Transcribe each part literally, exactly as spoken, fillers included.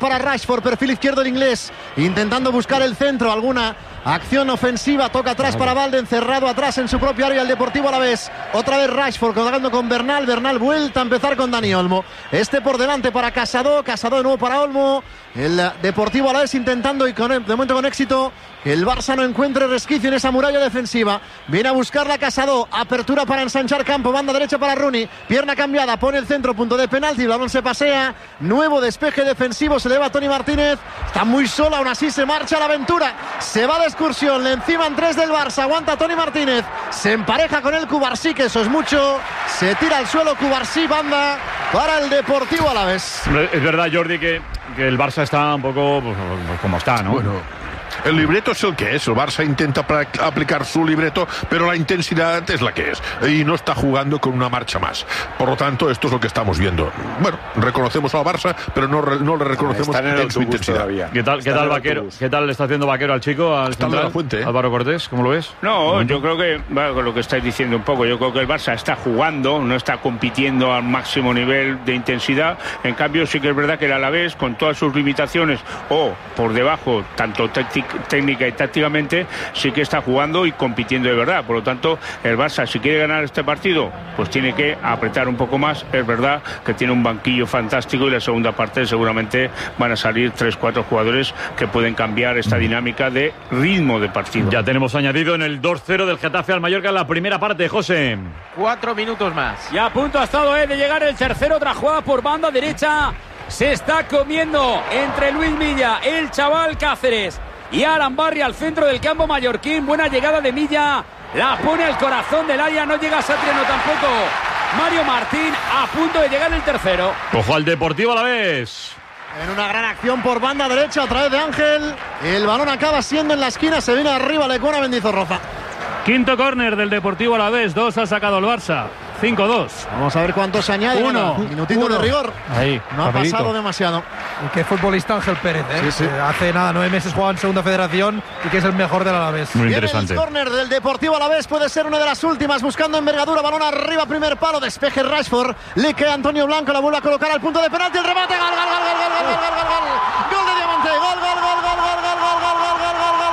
para Rashford, perfil izquierdo el inglés, intentando buscar el centro, alguna acción ofensiva, toca atrás para Valde, encerrado atrás en su propio área el Deportivo Alavés. Otra vez Rashford jugando con Bernal, Bernal vuelta a empezar con Dani Olmo. Este por delante para Casado, Casado de nuevo para Olmo. El Deportivo Alavés intentando, y con, de momento con éxito, que el Barça no encuentre resquicio en esa muralla defensiva. Viene a buscarla Casado, apertura para ensanchar campo, banda derecha para Rooney, pierna cambiada, pone el centro, punto de penalti, el balón se pasea, nuevo despeje defensivo, se le va a Toni Martínez, está muy sola, aún así se marcha a la aventura, se va de excursión, le enciman tres del Barça, aguanta Toni Martínez, se empareja con el Cubarsí, que eso es mucho, se tira al suelo Cubarsí, banda para el Deportivo Alavés. Es verdad, Jordi, que, que el Barça está un poco pues, como está, ¿no? Bueno, el libreto es el que es. El Barça intenta pra- aplicar su libreto, pero la intensidad es la que es. Y no está jugando con una marcha más. Por lo tanto, esto es lo que estamos viendo. Bueno, reconocemos al Barça, pero no, re- no le reconocemos en, en su intensidad. Todavía. ¿Qué tal, qué tal Vaquero? ¿Qué tal le está haciendo Vaquero al chico? Al Está de la Fuente, ¿eh? Álvaro Cortés, ¿cómo lo ves? No, yo creo que, bueno, con lo que estáis diciendo un poco, yo creo que el Barça está jugando, no está compitiendo al máximo nivel de intensidad. En cambio, sí que es verdad que el Alavés, con todas sus limitaciones, o por debajo, tanto técnica técnica y tácticamente, sí que está jugando y compitiendo de verdad. Por lo tanto, el Barça, si quiere ganar este partido, pues tiene que apretar un poco más. Es verdad que tiene un banquillo fantástico y la segunda parte seguramente van a salir tres, cuatro jugadores que pueden cambiar esta dinámica de ritmo de partido. Ya tenemos añadido en el dos cero del Getafe al Mallorca en la primera parte, José. Cuatro minutos más. Y a punto ha estado eh, de llegar el tercero, otra jugada por banda derecha. Se está comiendo entre Luis Milla, el chaval Cáceres y Alan Barry al centro del campo mallorquín. Buena llegada de Milla, la pone al corazón del área, no llega Satriano tampoco. Mario Martín a punto de llegar el tercero. Ojo al Deportivo Alavés. En una gran acción por banda derecha, a través de Ángel. El balón acaba siendo en la esquina, se viene arriba, le cobra Mendizorroza. Quinto córner del Deportivo Alavés, dos ha sacado el Barça. cinco dos. Vamos a ver cuánto se añade. Uno. Bueno, minutito Uno. de rigor. Ahí, no ha rapidito. pasado demasiado. Y qué futbolista Ángel Pérez, ¿eh? Sí, sí. Eh, hace nada, nueve meses jugaba en Segunda Federación y que es el mejor del Alavés. Muy Viene interesante. el córner del Deportivo Alavés, puede ser una de las últimas, buscando envergadura, balón arriba, primer palo, despeje Rashford, le queda Antonio Blanco, la vuelve a colocar al punto de penalti, el remate, gol, gol, gol, gol, gol, gol, gol, gol, gol, gol de Diamante, gol, gol, gol, gol, gol, gol, gol, gol, gol, gol, gol, gol,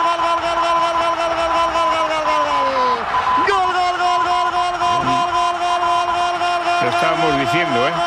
Lo estábamos diciendo, ¿eh?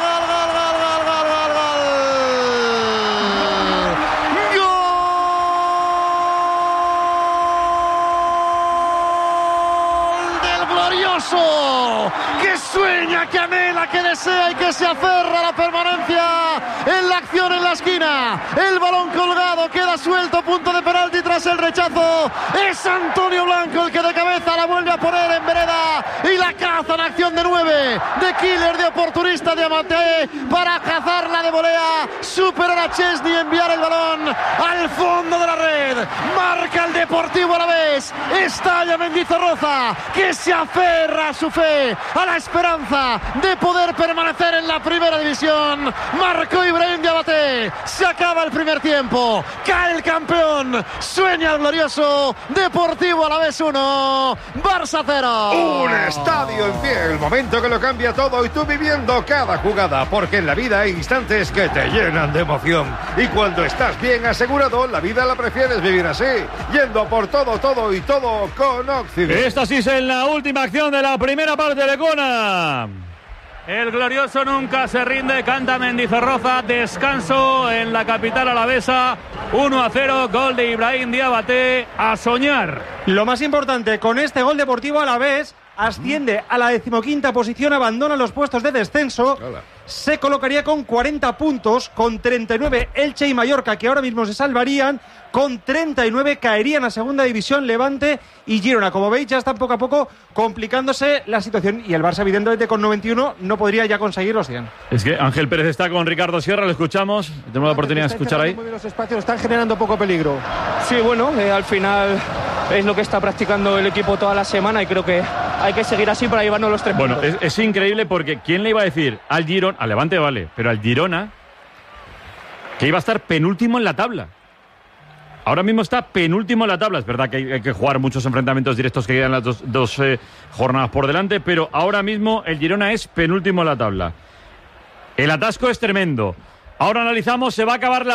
Que sueña, que anhela, que desea y que se aferra a la permanencia en la acción en la esquina. El balón colgado, queda suelto, punto de penalti tras el rechazo. Es Antonio Blanco el que de cabeza la vuelve a poner en vereda y la caza en acción de nueve, de killer, de oportunista de Amate para cazarla de volea, superar a Chesney y enviar el balón al fondo de la red. Marca el Deportivo Alavés, estalla Mendizorroza, que se aferra a su fe, a la esperanza de poder permanecer en la primera división. Marcó Ibrahim Diabaté, se acaba el primer tiempo, cae el campeón, sueña el glorioso Deportivo Alavés uno, Barça cero. Un estadio en pie, el momento que lo cambia todo y tú viviendo cada jugada, porque en la vida hay instantes que te llenan de emoción y cuando estás bien asegurado, la vida la prefieres vivir así, yendo por todo, todo y todo con Occident. Esta sí es en la última acción de la primera parte de Cona. El glorioso nunca se rinde, canta Mendizorroza, descanso en la capital alavesa, uno a cero, gol de Ibrahim Diabaté, a soñar. Lo más importante, con este gol Deportivo Alavés asciende a la decimoquinta posición, abandona los puestos de descenso, se colocaría con cuarenta puntos, con treinta y nueve Elche y Mallorca, que ahora mismo se salvarían, con treinta y nueve caerían a segunda división Levante y Girona. Como veis, ya está poco a poco complicándose la situación y el Barça, evidentemente, con noventa y uno no podría ya conseguir los cien. Es que Ángel Pérez está con Ricardo Sierra, lo escuchamos, tenemos la oportunidad de escuchar ahí. Muy bien los espacios, están generando poco peligro. Sí, bueno, eh, al final es lo que está practicando el equipo toda la semana y creo que hay que seguir así para llevarnos los tres Bueno, puntos. es, es increíble porque ¿quién le iba a decir al Girona, al Levante vale, pero al Girona, que iba a estar penúltimo en la tabla? Ahora mismo está penúltimo en la tabla. Es verdad que hay, hay que jugar muchos enfrentamientos directos que quedan las dos, dos eh, jornadas por delante, pero ahora mismo el Girona es penúltimo en la tabla. El atasco es tremendo. Ahora analizamos, se va a acabar la